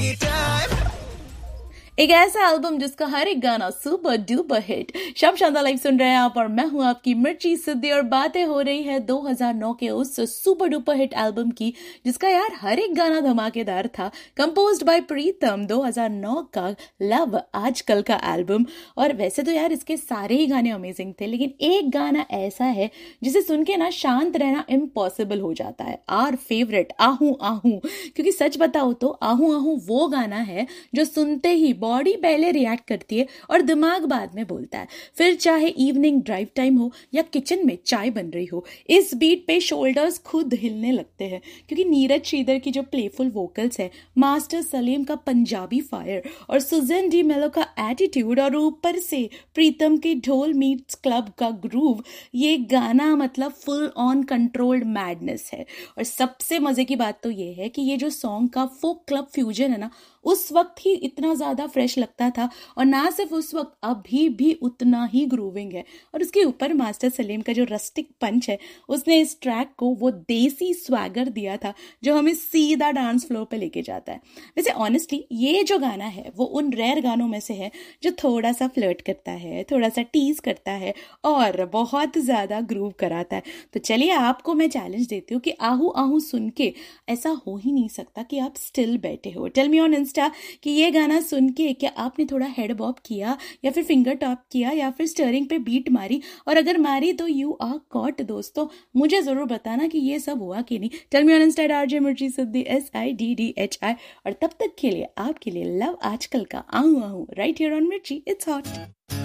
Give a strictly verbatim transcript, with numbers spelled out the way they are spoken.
एक ऐसा एल्बम जिसका हर एक गाना सुपर डुपर हिट। शब शानदार लाइव सुन रहे हैं आप और मैं हूं आपकी मिर्ची सिद्धि और बातें हो रही है दो हज़ार नौ के उस सुपर डुपर हिट एल्बम की जिसका यार हर एक गाना धमाकेदार था। कंपोज्ड बाय प्रीतम, दो हज़ार नौ का लव आजकल का एल्बम। और वैसे तो यार इसके सारे ही गाने अमेजिंग थे, लेकिन एक गाना ऐसा है जिसे सुन के ना शांत रहना इम्पॉसिबल हो जाता है। आर फेवरेट आहू आहू, क्योंकि सच बताओ तो आहू आहू वो गाना है जो सुनते ही बॉडी पहले रिएक्ट करती है और दिमाग बाद में बोलता है। फिर चाहे इवनिंग ड्राइव टाइम हो या किचन में चाय बन रही हो, इस बीट पे शोल्डर्स खुद हिलने लगते हैं, क्योंकि नीरज श्रीधर की जो प्लेफुल वोकल्स है, मास्टर सलीम का पंजाबी फायर और सुजैन डी मेलो का एटीट्यूड और ऊपर से प्रीतम के ढोल मीट्स क्लब का ग्रूव, ये गाना मतलब फुल ऑन कंट्रोल्ड मैडनेस है। और सबसे मजे की बात तो ये है कि ये जो सॉन्ग का फोक क्लब फ्यूजन है ना, उस वक्त ही इतना ज्यादा फ्रेश लगता था और ना सिर्फ उस वक्त, अभी भी उतना ही ग्रूविंग है। और उसके ऊपर मास्टर सलीम का जो रस्टिक पंच है, उसने इस ट्रैक को वो देसी स्वैगर दिया था जो हमें सीधा डांस फ्लोर पे लेके जाता है। वैसे ऑनेस्टली ये जो गाना है वो उन रेयर गानों में से है जो थोड़ा सा फ्लर्ट करता है, थोड़ा सा टीज करता है और बहुत ज्यादा ग्रूव कराता है। तो चलिए आपको मैं चैलेंज देती हूँ कि आहू आहू सुन के ऐसा हो ही नहीं सकता कि आप स्टिल बैठे हो। टेल मी ऑन कि ये गाना सुन के क्या आपने थोड़ा हेड बॉब किया या फिर फिंगर टॉप किया या फिर स्टरिंग पे बीट मारी, और अगर मारी तो यू आर कॉट। दोस्तों मुझे जरूर बताना कि ये सब हुआ कि नहीं। Tell me on Insta RJ मिर्ची सिद्धि S I D D H I. और तब तक के लिए आपके लिए लव आजकल का आहू आहू राइट हियर ऑन मिर्ची, इट्स हॉट।